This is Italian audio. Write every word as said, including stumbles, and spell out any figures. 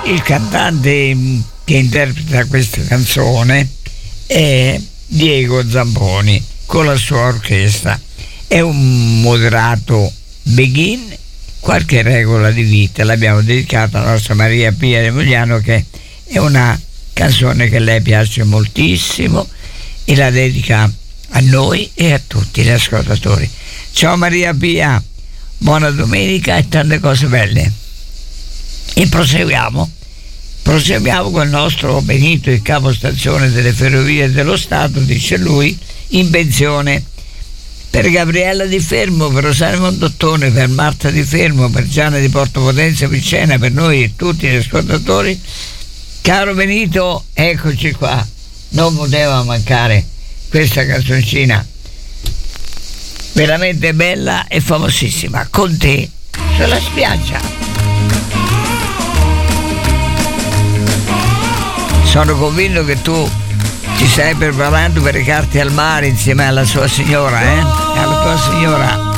il cantante che interpreta questa canzone è Diego Zamponi con la sua orchestra. È un moderato beghin, qualche regola di vita. L'abbiamo dedicata alla nostra Maria Pia di Mogliano, che è una canzone che a lei piace moltissimo e la dedica a noi e a tutti gli ascoltatori. Ciao Maria Pia, buona domenica e tante cose belle. E proseguiamo proseguiamo con il nostro Benito, il capostazione delle Ferrovie dello Stato, dice lui, in pensione. Per Gabriella Di Fermo, per Rosario Mondottone, per Marta Di Fermo, per Gianna di Porto Potenza Picena, per noi e tutti gli ascoltatori. Caro Benito, eccoci qua, non poteva mancare questa canzoncina veramente bella e famosissima, Con te sulla spiaggia. Sono convinto che tu ti stai preparando per recarti al mare insieme alla sua signora, eh? Alla tua signora.